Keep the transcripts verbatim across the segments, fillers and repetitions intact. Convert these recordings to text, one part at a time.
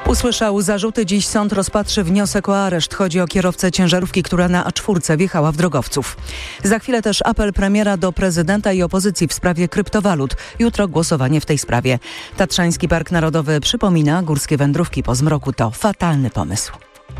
Usłyszał zarzuty. Dziś sąd rozpatrzy wniosek o areszt. Chodzi o kierowcę ciężarówki, która na A cztery wjechała w drogowców. Za chwilę też apel premiera do prezydenta i opozycji w sprawie kryptowalut. Jutro głosowanie w tej sprawie. Tatrzański Park Narodowy przypomina, górskie wędrówki po zmroku to fatalny pomysł.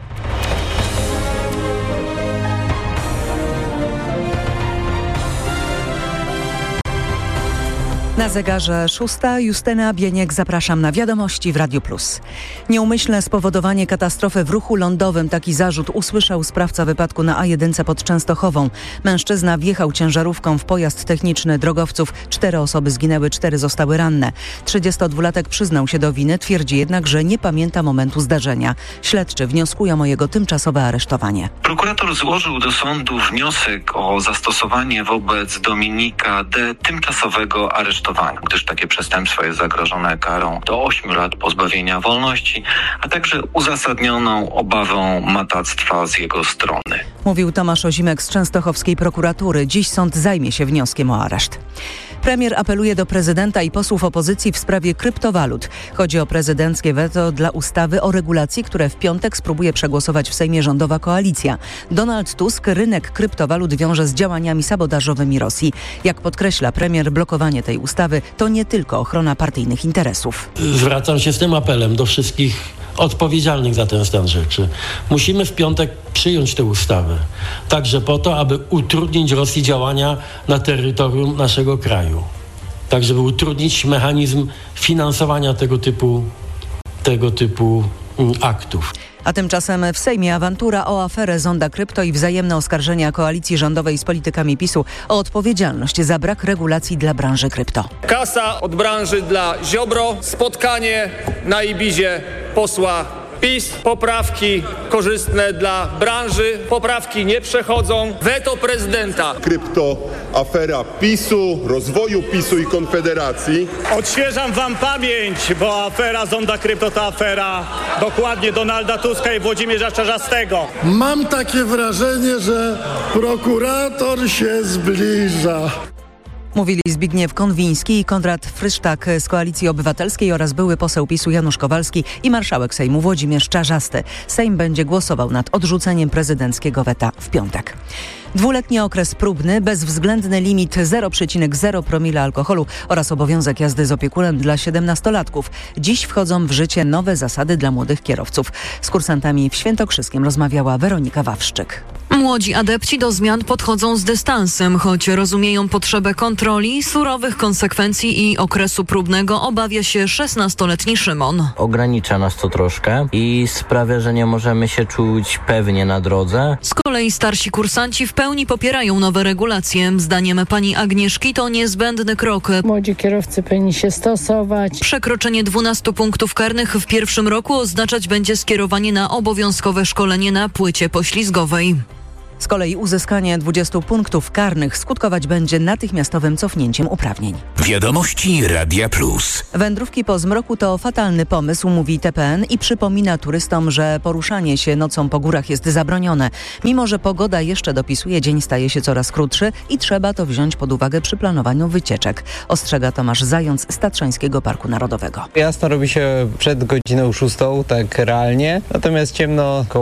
Na zegarze szósta. Justyna Bieniek, zapraszam na wiadomości w Radiu Plus. Nieumyślne spowodowanie katastrofy w ruchu lądowym. Taki zarzut usłyszał sprawca wypadku na A jeden pod Częstochową. Mężczyzna wjechał ciężarówką w pojazd techniczny drogowców. Cztery osoby zginęły, cztery zostały ranne. trzydziestodwulatek przyznał się do winy, twierdzi jednak, że nie pamięta momentu zdarzenia. Śledczy wnioskują o jego tymczasowe aresztowanie. Prokurator złożył do sądu wniosek o zastosowanie wobec Dominika D. tymczasowego aresztowania, gdyż takie przestępstwo jest zagrożone karą do ośmiu lat pozbawienia wolności, a także uzasadnioną obawą matactwa z jego strony. Mówił Tomasz Ozimek z częstochowskiej prokuratury. Dziś sąd zajmie się wnioskiem o areszt. Premier apeluje do prezydenta i posłów opozycji w sprawie kryptowalut. Chodzi o prezydenckie weto dla ustawy o regulacji, które w piątek spróbuje przegłosować w Sejmie rządowa koalicja. Donald Tusk rynek kryptowalut wiąże z działaniami sabotażowymi Rosji. Jak podkreśla premier, blokowanie tej ustawy to nie tylko ochrona partyjnych interesów. Zwracam się z tym apelem do wszystkich odpowiedzialnych za ten stan rzeczy. Musimy w piątek przyjąć tę ustawę. Także po to, aby utrudnić Rosji działania na terytorium naszego kraju. Tak, żeby utrudnić mechanizm finansowania tego typu, tego typu mm, aktów. A tymczasem w Sejmie awantura o aferę Zonda Krypto i wzajemne oskarżenia koalicji rządowej z politykami PiSu o odpowiedzialność za brak regulacji dla branży krypto. Kasa od branży dla Ziobro, spotkanie na Ibizie posła PiS, poprawki korzystne dla branży, poprawki nie przechodzą, weto prezydenta. Krypto, afera PiSu, rozwoju PiSu i Konfederacji. Odświeżam wam pamięć, bo afera Zonda Krypto to afera dokładnie Donalda Tuska i Włodzimierza Czarzastego. Mam takie wrażenie, że prokurator się zbliża. Mówili Zbigniew Konwiński i Konrad Frysztak z Koalicji Obywatelskiej oraz były poseł PiSu Janusz Kowalski i marszałek Sejmu Włodzimierz Czarzasty. Sejm będzie głosował nad odrzuceniem prezydenckiego weta w piątek. Dwuletni okres próbny, bezwzględny limit zero przecinek zero promila alkoholu oraz obowiązek jazdy z opiekunem dla siedemnastolatków. Dziś wchodzą w życie nowe zasady dla młodych kierowców. Z kursantami w Świętokrzyskiem rozmawiała Weronika Wawrzyk. Młodzi adepci do zmian podchodzą z dystansem, choć rozumieją potrzebę kontroli, surowych konsekwencji i okresu próbnego, obawia się szesnastoletni Szymon. Ogranicza nas to troszkę i sprawia, że nie możemy się czuć pewnie na drodze. Z kolei starsi kursanci w pełni popierają nowe regulacje. Zdaniem pani Agnieszki to niezbędny krok. Młodzi kierowcy powinni się stosować. Przekroczenie dwunastu punktów karnych w pierwszym roku oznaczać będzie skierowanie na obowiązkowe szkolenie na płycie poślizgowej. Z kolei uzyskanie dwudziestu punktów karnych skutkować będzie natychmiastowym cofnięciem uprawnień. Wiadomości Radia Plus. Wędrówki po zmroku to fatalny pomysł, mówi T P N i przypomina turystom, że poruszanie się nocą po górach jest zabronione. Mimo że pogoda jeszcze dopisuje, dzień staje się coraz krótszy i trzeba to wziąć pod uwagę przy planowaniu wycieczek. Ostrzega Tomasz Zając z Tatrzańskiego Parku Narodowego. Jasno robi się przed godziną szóstą, tak realnie, natomiast ciemno koło